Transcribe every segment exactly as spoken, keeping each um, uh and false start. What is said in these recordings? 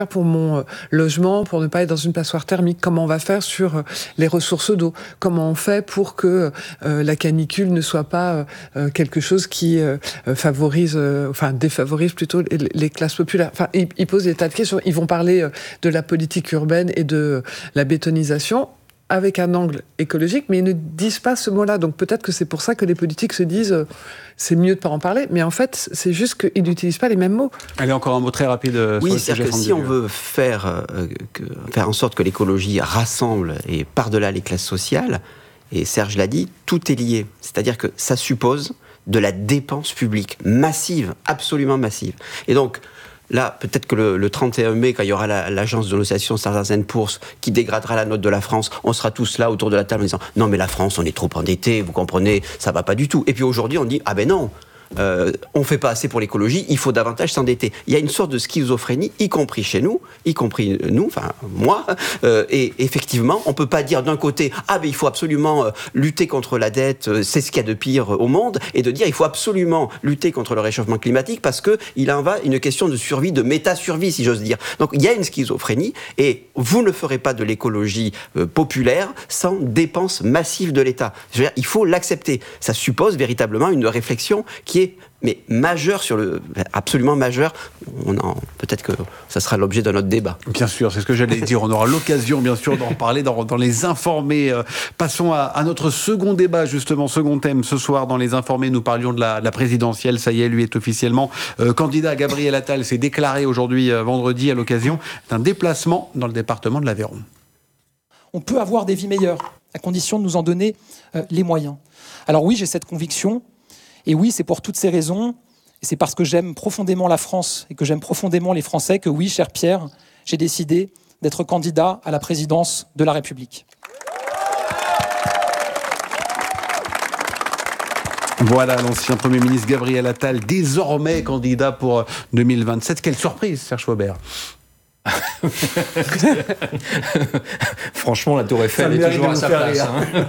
pour mon euh, logement, pour ne pas être dans une passoire thermique? Comment on va faire sur euh, les ressources d'eau? Comment on fait pour que euh, la canicule ne soit pas euh, quelque chose qui euh, favorise, euh, enfin défavorise plutôt les, les classes populaires? Enfin, ils, ils posent des tas de questions. Ils vont parler euh, de la politique urbaine et de euh, la bétonisation avec un angle écologique, mais ils ne disent pas ce mot-là. Donc peut-être que c'est pour ça que les politiques se disent euh, c'est mieux de ne pas en parler, mais en fait, c'est juste qu'ils n'utilisent pas les mêmes mots. Allez, encore un mot très rapide euh, oui, sur le c'est-à-dire sujet. que si on veut faire, euh, que, faire en sorte que l'écologie rassemble et par-delà les classes sociales, et Serge l'a dit, tout est lié. C'est-à-dire que ça suppose de la dépense publique massive, absolument massive. Et donc, là, peut-être que le, le trente et un mai, quand il y aura la, l'agence de notation Standard and Poor's qui dégradera la note de la France, on sera tous là autour de la table en disant « Non, mais la France, on est trop endetté, vous comprenez, ça va pas du tout. » Et puis aujourd'hui, on dit « Ah ben non !» Euh, on fait pas assez pour l'écologie, il faut davantage s'endetter. Il y a une sorte de schizophrénie, y compris chez nous, y compris nous, enfin moi, euh, et effectivement, on peut pas dire d'un côté ah ben il faut absolument euh, lutter contre la dette, euh, c'est ce qu'il y a de pire au monde, et de dire il faut absolument lutter contre le réchauffement climatique parce que il en va une question de survie, de méta-survie si j'ose dire. Donc il y a une schizophrénie, et vous ne ferez pas de l'écologie euh, populaire sans dépenses massives de l'État. Je veux dire, il faut l'accepter. Ça suppose véritablement une réflexion qui est mais majeur sur le, absolument majeur. On en, peut-être que ça sera l'objet d'un autre débat. Bien sûr, c'est ce que j'allais dire. On aura l'occasion, bien sûr, d'en parler dans, dans les informés. Euh, passons à, à notre second débat, justement, second thème. Ce soir, dans les informés, nous parlions de la, de la présidentielle. Ça y est, lui est officiellement euh, candidat. Gabriel Attal s'est déclaré aujourd'hui, euh, vendredi, à l'occasion d'un déplacement dans le département de l'Aveyron. On peut avoir des vies meilleures, à condition de nous en donner euh, les moyens. Alors oui, j'ai cette conviction. Et oui, c'est pour toutes ces raisons, et c'est parce que j'aime profondément la France et que j'aime profondément les Français que oui, cher Pierre, j'ai décidé d'être candidat à la présidence de la République. Voilà l'ancien Premier ministre Gabriel Attal, désormais candidat pour deux mille vingt-sept. Quelle surprise, Serge Faubert. Franchement, la Tour Eiffel est toujours à sa place. Hein.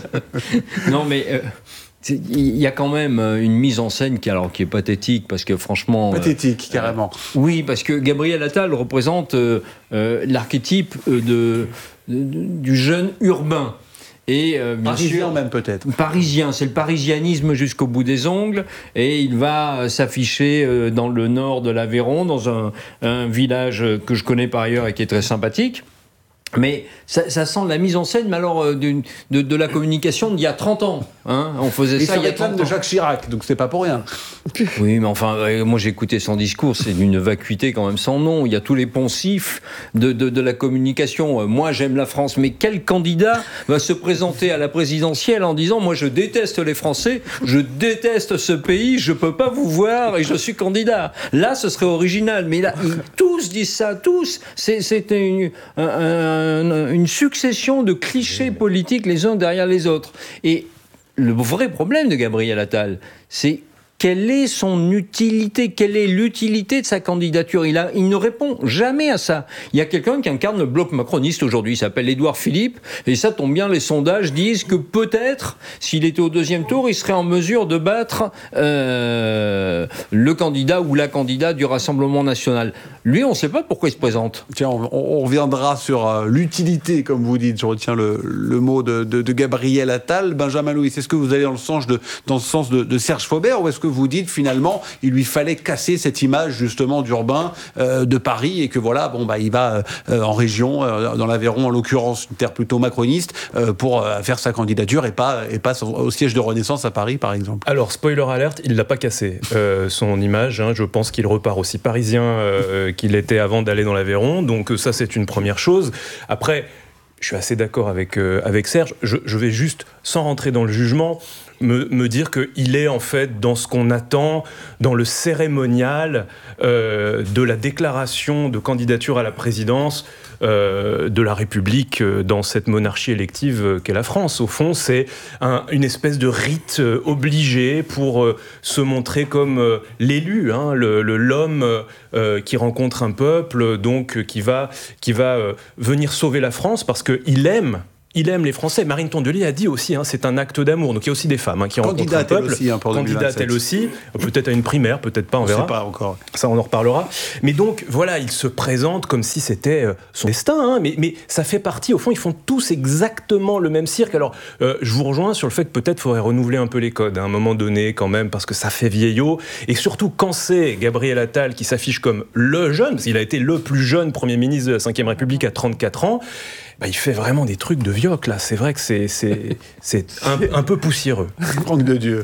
Non, mais... Euh... Il y a quand même une mise en scène qui, alors, qui est pathétique, parce que franchement... Pathétique, euh, carrément. Euh, oui, parce que Gabriel Attal représente euh, euh, l'archétype de, de, du jeune urbain. Et, euh, bien parisien sûr, même peut-être. Parisien, c'est le parisianisme jusqu'au bout des ongles, et il va s'afficher dans le nord de l'Aveyron, dans un, un village que je connais par ailleurs et qui est très sympathique. Mais ça, ça sent la mise en scène, mais alors euh, de, de, de la communication d'il y a trente ans. Hein, on faisait et ça il y a trente ans. de Jacques Chirac, donc c'est pas pour rien. Oui, mais enfin, euh, moi j'ai écouté son discours, c'est d'une vacuité quand même sans nom. Il y a tous les poncifs de, de, de la communication. Euh, moi j'aime la France, mais quel candidat va se présenter à la présidentielle en disant moi je déteste les Français, je déteste ce pays, je peux pas vous voir et je suis candidat. Là, ce serait original, mais là, ils, tous disent ça, tous. C'est, c'est une, un, un une succession de clichés politiques les uns derrière les autres. Et le vrai problème de Gabriel Attal, c'est quelle est son utilité, quelle est l'utilité de sa candidature. Il, a, il ne répond jamais à ça. Il y a quelqu'un qui incarne le bloc macroniste aujourd'hui, il s'appelle Édouard Philippe, et ça tombe bien, les sondages disent que peut-être, s'il était au deuxième tour, il serait en mesure de battre euh, le candidat ou la candidate du Rassemblement national. Lui, on ne sait pas pourquoi il se présente. Tiens, on, on reviendra sur euh, l'utilité, comme vous dites, je retiens le, le mot de, de, de Gabriel Attal. Benjamin Louis, est-ce que vous allez dans le sens de, dans le sens de, de Serge Faubert, ou est-ce que vous dites finalement il lui fallait casser cette image justement d'urbain euh, de Paris, et que voilà, bon bah il va euh, en région, euh, dans l'Aveyron en l'occurrence, une terre plutôt macroniste, euh, pour euh, faire sa candidature et pas, et pas au siège de Renaissance à Paris par exemple. Alors spoiler alerte, il l'a pas cassé euh, son image, hein, je pense qu'il repart aussi parisien euh, qu'il était avant d'aller dans l'Aveyron, donc ça c'est une première chose. Après, je suis assez d'accord avec, euh, avec Serge, je, je vais juste, sans rentrer dans le jugement, Me, me dire qu'il est en fait dans ce qu'on attend, dans le cérémonial euh, de la déclaration de candidature à la présidence euh, de la République euh, dans cette monarchie élective euh, qu'est la France. Au fond, c'est un, une espèce de rite euh, obligé pour euh, se montrer comme euh, l'élu, hein, le, le, l'homme euh, qui rencontre un peuple, donc euh, qui va, qui va euh, venir sauver la France parce qu'il aime il aime les Français. Marine Tondelier a dit aussi, hein, c'est un acte d'amour. Donc il y a aussi des femmes hein, qui rencontrent un peuple. Aussi, hein, Candidate elle aussi, peut-être à une primaire, peut-être pas, on, on verra. Sait pas encore. Ça, on en reparlera. Mais donc voilà, il se présente comme si c'était euh, son destin. Hein, mais, mais ça fait partie, au fond, ils font tous exactement le même cirque. Alors euh, je vous rejoins sur le fait que peut-être faudrait renouveler un peu les codes hein, à un moment donné quand même, parce que ça fait vieillot. Et surtout quand c'est Gabriel Attal qui s'affiche comme le jeune, parce qu'il a été le plus jeune Premier ministre de la cinquième République à trente-quatre ans. Bah, il fait vraiment des trucs de vioc, là. C'est vrai que c'est, c'est, c'est un, un peu poussiéreux. Manque de Dieu.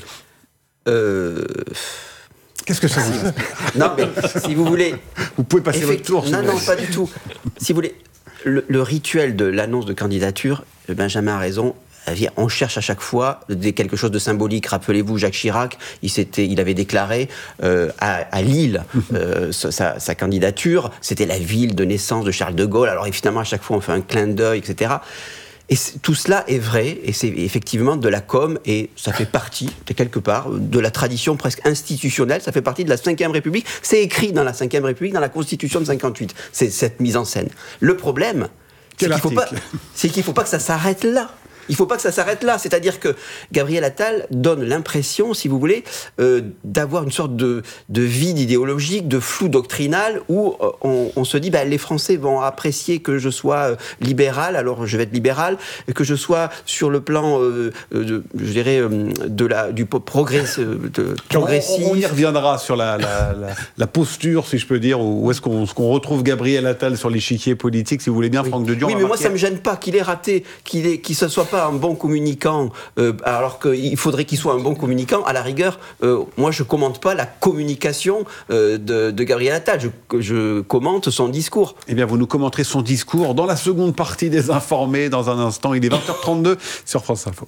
Euh... Qu'est-ce que ça vous dit ? Non, mais si vous voulez... Vous pouvez passer Effect... votre tour. Non, non, pas du tout. Si vous voulez, le, le rituel de l'annonce de candidature, Benjamin a raison, on cherche à chaque fois quelque chose de symbolique. Rappelez-vous, Jacques Chirac, il, s'était, il avait déclaré euh, à, à Lille euh, sa, sa candidature. C'était la ville de naissance de Charles de Gaulle. Alors finalement, à chaque fois, on fait un clin d'œil, et cetera. Et tout cela est vrai, et c'est effectivement de la com, et ça fait partie, de quelque part, de la tradition presque institutionnelle, ça fait partie de la cinquième République. C'est écrit dans la cinquième République, dans la Constitution de cinquante-huit, c'est cette mise en scène. Le problème, c'est qu'il ne faut pas, c'est qu'il faut pas que ça s'arrête là. Il ne faut pas que ça s'arrête là. C'est-à-dire que Gabriel Attal donne l'impression, si vous voulez, euh, d'avoir une sorte de, de vide idéologique, de flou doctrinal, où euh, on, on se dit bah, les Français vont apprécier que je sois euh, libéral, alors je vais être libéral, et que je sois sur le plan, euh, de, je dirais, euh, de la, du progrès, de, progressif. On, on y reviendra sur la, la, la, la posture, si je peux dire, où est-ce qu'on, ce qu'on retrouve Gabriel Attal sur l'échiquier politique, si vous voulez bien, oui. Franck de Dion. Oui, mais moi, ça ne me gêne pas qu'il ait raté, qu'il ait, qu'il ne soit pas un bon communicant, euh, alors qu'il faudrait qu'il soit un bon communicant. À la rigueur, euh, moi je commente pas la communication euh, de, de Gabriel Attal, je, je commente son discours. Eh bien, vous nous commenterez son discours dans la seconde partie des Informés, dans un instant. Il est vingt heures trente-deux sur France Info.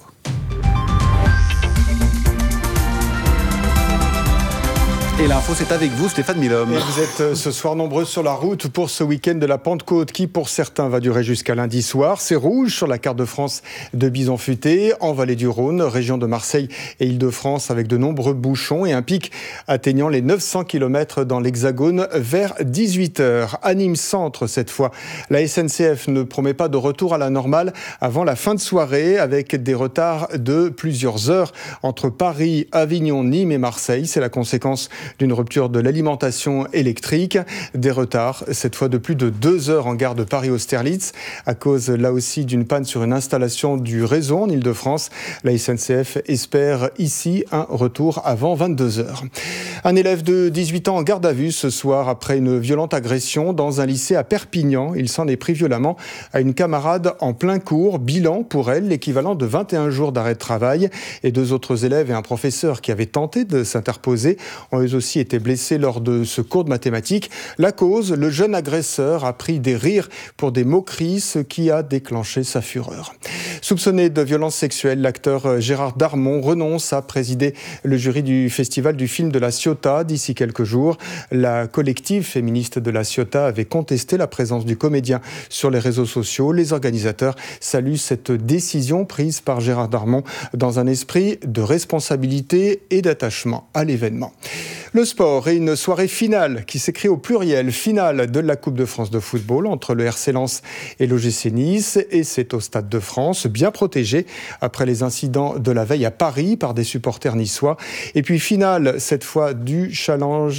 Et l'info, c'est avec vous, Stéphane Milhomme. Et vous êtes ce soir nombreux sur la route pour ce week-end de la Pentecôte qui, pour certains, va durer jusqu'à lundi soir. C'est rouge sur la carte de France de Bison Futé, en Vallée du Rhône, région de Marseille et Île-de-France, avec de nombreux bouchons et un pic atteignant les neuf cents kilomètres dans l'Hexagone vers dix-huit heures. À Nîmes Centre, cette fois, la S N C F ne promet pas de retour à la normale avant la fin de soirée, avec des retards de plusieurs heures entre Paris, Avignon, Nîmes et Marseille. C'est la conséquence d'une rupture de l'alimentation électrique. Des retards, cette fois de plus de deux heures en gare de Paris-Austerlitz, à cause là aussi d'une panne sur une installation du réseau en Île-de-France. La S N C F espère ici un retour avant vingt-deux heures. Un élève de dix-huit ans en garde à vue ce soir après une violente agression dans un lycée à Perpignan. Il s'en est pris violemment à une camarade en plein cours. Bilan pour elle, l'équivalent de vingt et un jours d'arrêt de travail. Et deux autres élèves et un professeur qui avaient tenté de s'interposer ont eux aussi été blessés lors de ce cours de mathématiques. La cause, le jeune agresseur a pris des rires pour des moqueries, ce qui a déclenché sa fureur. Soupçonné de violences sexuelles, l'acteur Gérard Darmon renonce à présider le jury du Festival du film de la Ciotat d'ici quelques jours. La collective féministe de la Ciotat avait contesté la présence du comédien sur les réseaux sociaux. Les organisateurs saluent cette décision prise par Gérard Darmon dans un esprit de responsabilité et d'attachement à l'événement. Le sport et une soirée finale qui s'écrit au pluriel, finale de la Coupe de France de football entre le R C Lens et l'O G C Nice, et c'est au Stade de France, bien protégé après les incidents de la veille à Paris par des supporters niçois. Et puis finale, cette fois du challenge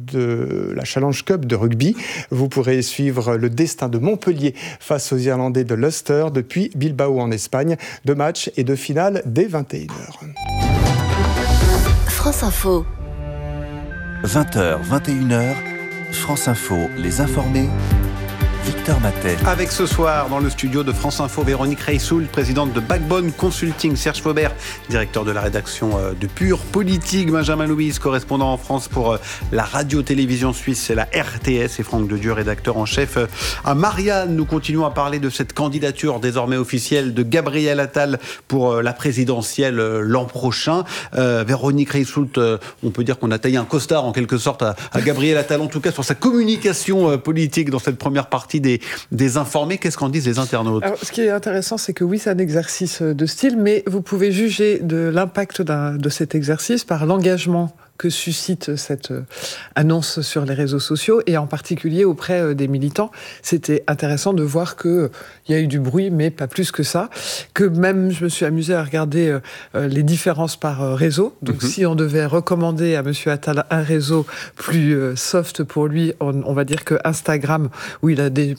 de la Challenge Cup de rugby. Vous pourrez suivre le destin de Montpellier face aux Irlandais de Leicester depuis Bilbao en Espagne. Deux matchs et deux finales dès vingt et une heures. France Info. vingt heures, vingt et une heures, France Info, les Informés, Victor Matet. Avec ce soir, dans le studio de France Info, Véronique Reissoul, présidente de Backbone Consulting, Serge Faubert, directeur de la rédaction de Pure Politique, Benjamin Louise, correspondant en France pour la radio-télévision suisse et la R T S, et Franck de Dieu, rédacteur en chef à Marianne. Nous continuons à parler de cette candidature désormais officielle de Gabriel Attal pour la présidentielle l'an prochain. Euh, Véronique Reissoul, on peut dire qu'on a taillé un costard en quelque sorte à, à Gabriel Attal, en tout cas sur sa communication politique dans cette première partie Des, des informés. Qu'est-ce qu'en disent les internautes? Alors, ce qui est intéressant, c'est que oui, c'est un exercice de style, mais vous pouvez juger de l'impact d'un, de cet exercice par l'engagement que suscite cette annonce sur les réseaux sociaux, et en particulier auprès des militants. C'était intéressant de voir qu'il y a eu du bruit, mais pas plus que ça. Que même, je me suis amusée à regarder euh, les différences par euh, réseau. Donc, mm-hmm. si on devait recommander à M. Attal un réseau plus euh, soft pour lui, on, on va dire que Instagram, où il a des